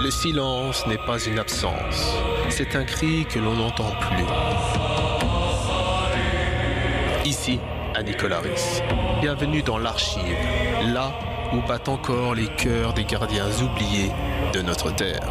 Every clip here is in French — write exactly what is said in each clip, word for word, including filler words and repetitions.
Le silence n'est pas une absence, c'est un cri que l'on n'entend plus. Ici, à Nicolaris, bienvenue dans l'Archive, là où battent encore les cœurs des gardiens oubliés de notre terre.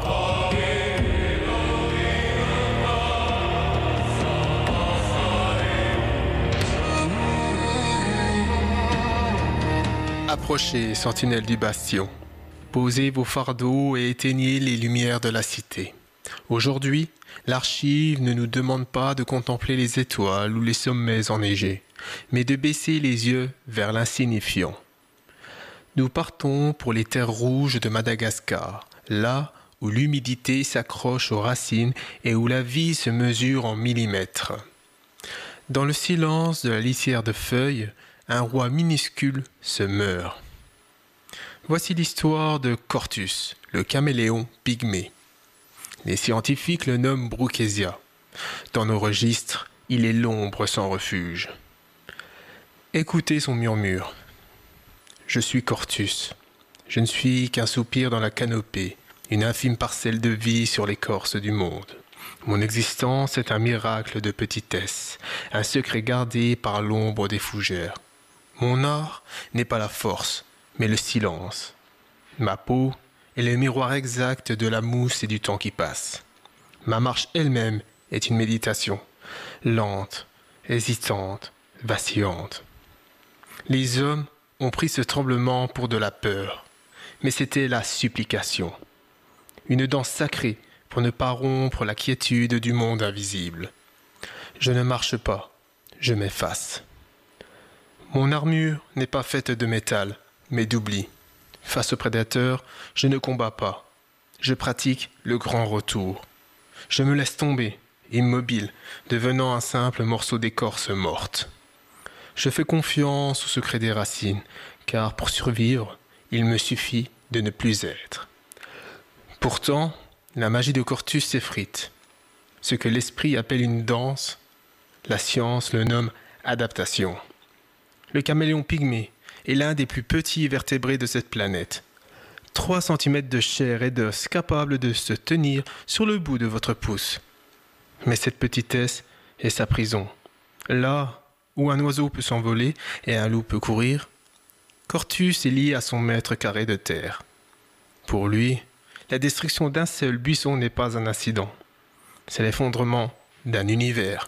Approchez, sentinelles du bastion. Posez vos fardeaux et éteignez les lumières de la cité. Aujourd'hui, l'Archive ne nous demande pas de contempler les étoiles ou les sommets enneigés, mais de baisser les yeux vers l'insignifiant. Nous partons pour les terres rouges de Madagascar, là où l'humidité s'accroche aux racines et où la vie se mesure en millimètres. Dans le silence de la lisière de feuilles, un roi minuscule se meurt. Voici l'histoire de Cortus, le caméléon pygmée. Les scientifiques le nomment Brookesia. Dans nos registres, il est l'ombre sans refuge. Écoutez son murmure. Je suis Cortus. Je ne suis qu'un soupir dans la canopée, une infime parcelle de vie sur l'écorce du monde. Mon existence est un miracle de petitesse, un secret gardé par l'ombre des fougères. Mon art n'est pas la force, mais le silence. Ma peau est le miroir exact de la mousse et du temps qui passe. Ma marche elle-même est une méditation, lente, hésitante, vacillante. Les hommes ont pris ce tremblement pour de la peur, mais c'était la supplication. Une danse sacrée pour ne pas rompre la quiétude du monde invisible. Je ne marche pas, je m'efface. Mon armure n'est pas faite de métal, mais d'oubli. Face aux prédateurs, je ne combats pas. Je pratique le grand retour. Je me laisse tomber, immobile, devenant un simple morceau d'écorce morte. Je fais confiance au secret des racines, car pour survivre, il me suffit de ne plus être. Pourtant, la magie de Cortus s'effrite. Ce que l'esprit appelle une danse, la science le nomme adaptation. Le caméléon pygmée est l'un des plus petits vertébrés de cette planète. Trois centimètres de chair et d'os capables de se tenir sur le bout de votre pouce. Mais cette petitesse est sa prison. Là où un oiseau peut s'envoler et un loup peut courir, Cortus est lié à son mètre carré de terre. Pour lui, la destruction d'un seul buisson n'est pas un incident. C'est l'effondrement d'un univers.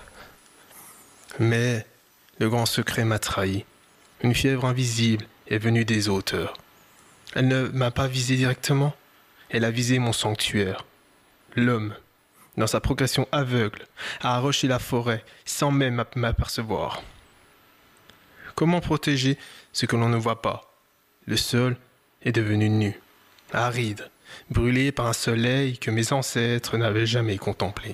Mais le grand secret m'a trahi. Une fièvre invisible est venue des hauteurs. Elle ne m'a pas visé directement, elle a visé mon sanctuaire. L'homme, dans sa progression aveugle, a arraché la forêt sans même m'apercevoir. Comment protéger ce que l'on ne voit pas? Le sol est devenu nu, aride, brûlé par un soleil que mes ancêtres n'avaient jamais contemplé.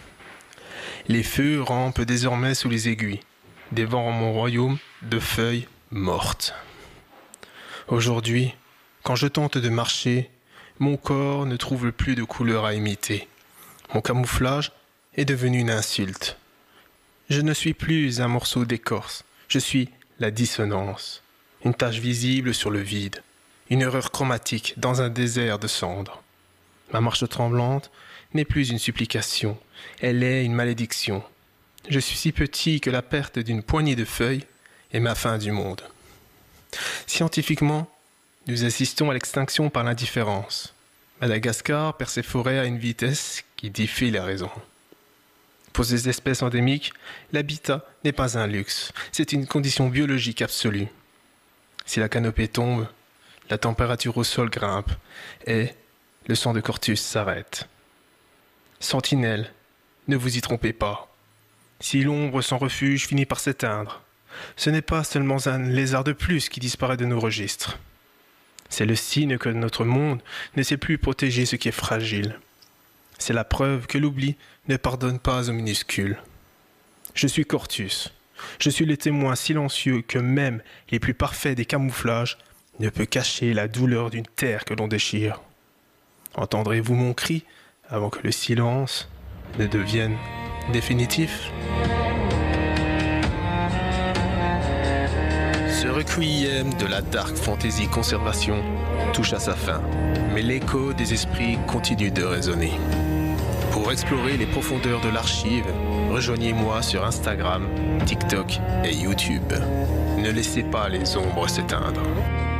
Les feux rampent désormais sous les aiguilles, dévorant mon royaume de feuilles mortes. Aujourd'hui, quand je tente de marcher, mon corps ne trouve plus de couleur à imiter. Mon camouflage est devenu une insulte. Je ne suis plus un morceau d'écorce, je suis la dissonance, une tache visible sur le vide, une erreur chromatique dans un désert de cendres. Ma marche tremblante n'est plus une supplication, elle est une malédiction. Je suis si petit que la perte d'une poignée de feuilles est ma fin du monde. Scientifiquement, nous assistons à l'extinction par l'indifférence. Madagascar perd ses forêts à une vitesse qui défie la raison. Pour ces espèces endémiques, l'habitat n'est pas un luxe, c'est une condition biologique absolue. Si la canopée tombe, la température au sol grimpe et le sang de Cortus s'arrête. Sentinelles, ne vous y trompez pas. Si l'ombre sans refuge finit par s'éteindre, ce n'est pas seulement un lézard de plus qui disparaît de nos registres. C'est le signe que notre monde ne sait plus protéger ce qui est fragile. C'est la preuve que l'oubli ne pardonne pas aux minuscules. Je suis Cortus. Je suis le témoin silencieux que même les plus parfaits des camouflages ne peut cacher la douleur d'une terre que l'on déchire. Entendrez-vous mon cri avant que le silence ne devienne définitif? Ce requiem de la Dark Fantasy Conservation touche à sa fin, mais l'écho des esprits continue de résonner. Pour explorer les profondeurs de l'archive, rejoignez-moi sur Instagram, TikTok et YouTube. Ne laissez pas les ombres s'éteindre.